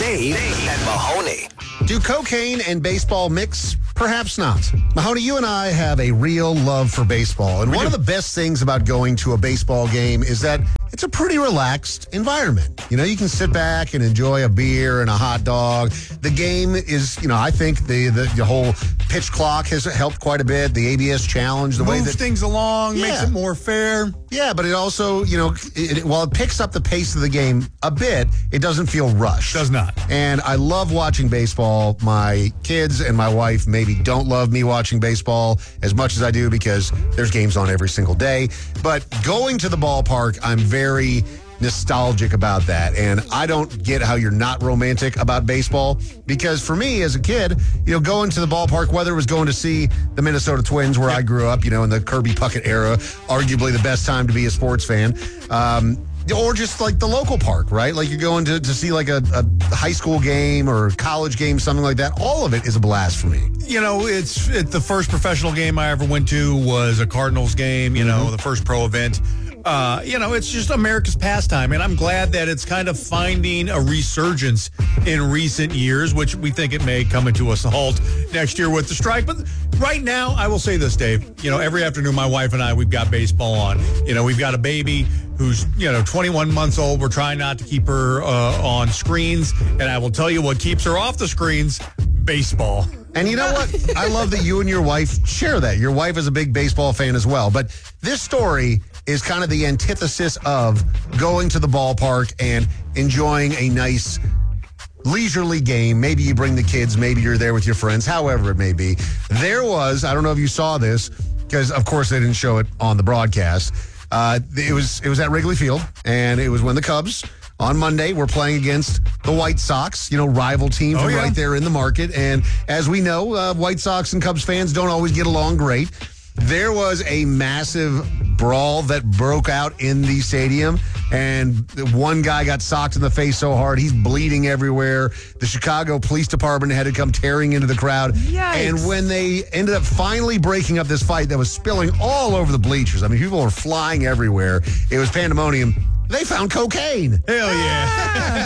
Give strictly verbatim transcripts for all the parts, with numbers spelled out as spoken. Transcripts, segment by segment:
Dave and Mahoney. Do cocaine and baseball mix? Perhaps not. Mahoney, you and I have a real love for baseball. And one of the best things about going to a baseball game is that it's a pretty relaxed environment. You know, you can sit back and enjoy a beer and a hot dog. The game is, you know, I think the the, the whole pitch clock has helped quite a bit. The A B S challenge, the Moves way that things along, Yeah. makes it more fair. Yeah, but it also, you know, it, it, while it picks up the pace of the game a bit, it doesn't feel rushed. Does not. And I love watching baseball. My kids and my wife maybe don't love me watching baseball as much as I do because there's games on every single day. But going to the ballpark, I'm very nostalgic about that. And I don't get how you're not romantic about baseball because for me as a kid, you know, going to the ballpark, whether it was going to see the Minnesota Twins where I grew up, you know, in the Kirby Puckett era, arguably the best time to be a sports fan, um, or just like the local park, right? Like you're going to, to see like a, a high school game or college game, something like that. All of it is a blast for me. You know, it's it, the first professional game I ever went to was a Cardinals game, you know, the first pro event. Uh, you know, it's just America's pastime, and I'm glad that it's kind of finding a resurgence in recent years, which we think it may come into a halt next year with the strike. But right now, I will say this, Dave. You know, every afternoon, my wife and I, we've got baseball on. You know, we've got a baby who's, you know, twenty-one months old. We're trying not to keep her uh, on screens, and I will tell you what keeps her off the screens, baseball. And you know what? I love that you and your wife share that. Your wife is a big baseball fan as well. But this story is kind of the antithesis of going to the ballpark and enjoying a nice leisurely game. Maybe you bring the kids, maybe you're there with your friends, however it may be. There was, I don't know if you saw this, because of course they didn't show it on the broadcast. Uh, it was it was at Wrigley Field, and it was when the Cubs on Monday were playing against the White Sox, you know, rival team from Oh, yeah. right there in the market. And as we know, uh, White Sox and Cubs fans don't always get along great. There was a massive brawl that broke out in the stadium, and one guy got socked in the face so hard he's bleeding everywhere. The Chicago Police Department had to come tearing into the crowd. Yikes. And when they ended up finally breaking up this fight that was spilling all over the bleachers, I mean, people were flying everywhere. It was pandemonium. They found cocaine. Hell yeah.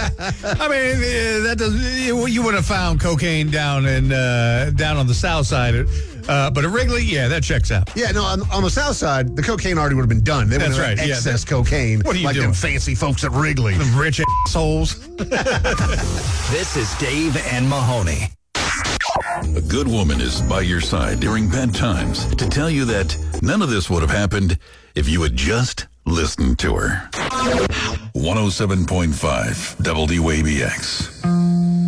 I mean, uh, that does, you you would have found cocaine down in uh, down on the south side. Uh, but at Wrigley, yeah, that checks out. Yeah, no, on, on the south side, the cocaine already would have been done. They would That's have had right, yeah, excess that- cocaine What are you like doing? them fancy folks at Wrigley. Rich assholes. This is Dave and Mahoney. A good woman is by your side during bad times to tell you that none of this would have happened if you had just listened to her. one oh seven point five W A B X.